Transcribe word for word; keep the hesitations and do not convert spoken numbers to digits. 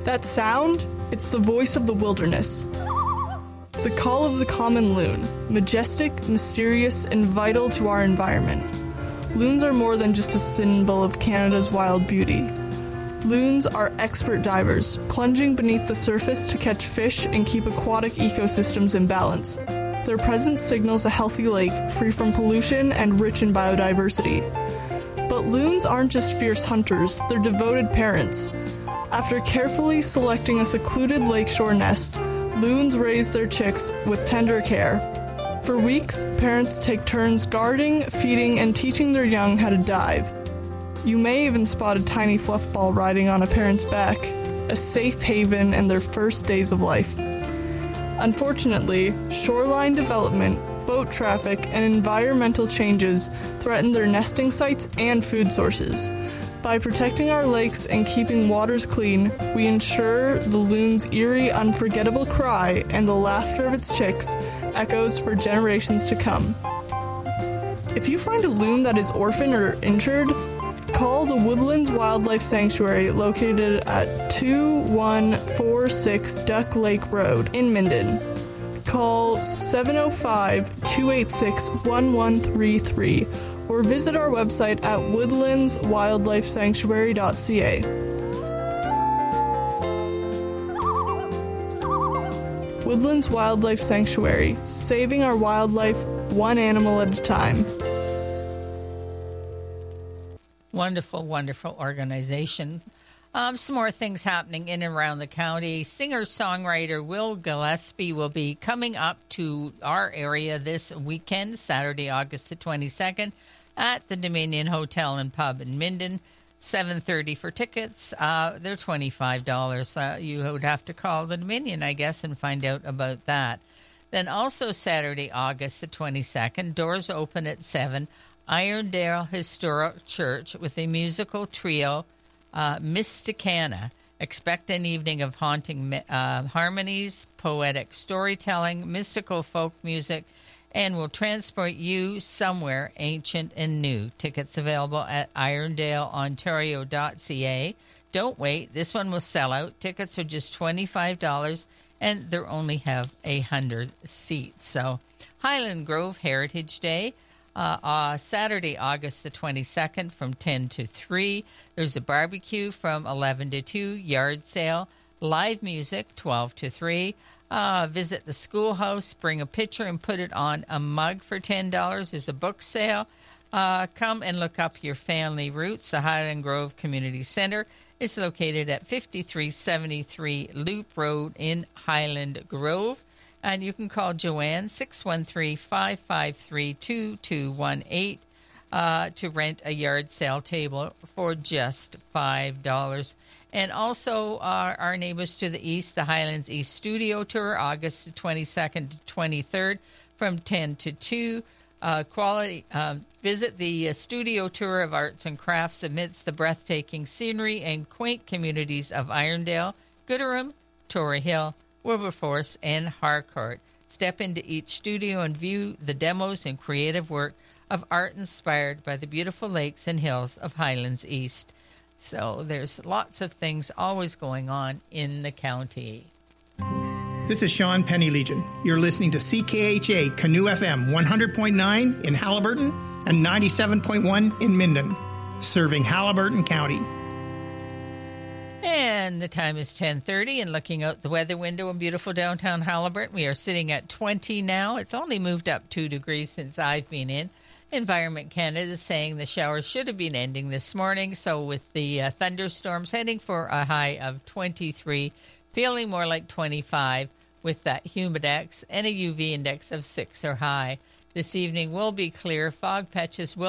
That sound? It's the voice of the wilderness. The call of the common loon, majestic, mysterious, and vital to our environment. Loons are more than just a symbol of Canada's wild beauty. Loons are expert divers, plunging beneath the surface to catch fish and keep aquatic ecosystems in balance. Their presence signals a healthy lake, free from pollution and rich in biodiversity. But loons aren't just fierce hunters, they're devoted parents. After carefully selecting a secluded lakeshore nest, loons raise their chicks with tender care. For weeks, parents take turns guarding, feeding, and teaching their young how to dive. You may even spot a tiny fluff ball riding on a parent's back, a safe haven in their first days of life. Unfortunately, shoreline development, boat traffic, and environmental changes threaten their nesting sites and food sources. By protecting our lakes and keeping waters clean, we ensure the loon's eerie, unforgettable cry and the laughter of its chicks echoes for generations to come. If you find a loon that is orphaned or injured, call the Woodlands Wildlife Sanctuary located at two one four six Duck Lake Road in Minden. Call seven oh five, two eight six, one one three three or visit our website at woodlands wildlife sanctuary dot c a. Woodlands Wildlife Sanctuary, saving our wildlife one animal at a time. Wonderful, wonderful organization. Um, some more things happening in and around the county. Singer-songwriter Will Gillespie will be coming up to our area this weekend, Saturday, August the twenty-second, at the Dominion Hotel and Pub in Minden. seven thirty for tickets. Uh, they're twenty-five dollars. Uh, you would have to call the Dominion, I guess, and find out about that. Then also Saturday, August the twenty-second, doors open at seven. Irondale Historic Church with a musical trio, uh, Mysticana. Expect an evening of haunting uh, harmonies, poetic storytelling, mystical folk music, and will transport you somewhere ancient and new. Tickets available at irondale ontario dot c a. Don't wait. This one will sell out. Tickets are just twenty-five dollars, and they only have one hundred seats. So Highland Grove Heritage Day. Uh, uh, Saturday, August the twenty-second from ten to three. There's a barbecue from eleven to two, yard sale, live music twelve to three. Uh, visit the schoolhouse, bring a picture and put it on a mug for ten dollars. There's a book sale. Uh, come and look up your family roots. The Highland Grove Community Center is located at fifty-three seventy-three Loop Road in Highland Grove. And you can call Joanne, six one three, five five three, two two one eight, uh, to rent a yard sale table for just five dollars. And also uh, our neighbors to the east, the Highlands East Studio Tour, August twenty-second to twenty-third from ten to two. Uh, quality. Uh, visit the uh, studio tour of arts and crafts amidst the breathtaking scenery and quaint communities of Irondale, Gooderham, Tory Hill, Wilberforce, and Harcourt. Step into each studio and view the demos and creative work of art inspired by the beautiful lakes and hills of Highlands East. So there's lots of things always going on in the county. This is Sean Penny Legion. You're listening to C K H A Canoe F M one hundred point nine in Haliburton and ninety-seven point one in Minden, serving Haliburton County. And the time is ten thirty, and looking out the weather window in beautiful downtown Haliburton, we are sitting at twenty now. It's only moved up two degrees since I've been in. Environment Canada is saying the showers should have been ending this morning, so with the uh, thunderstorms heading for a high of twenty-three, feeling more like twenty-five with that humidex and a U V index of six or high. This evening will be clear. Fog patches will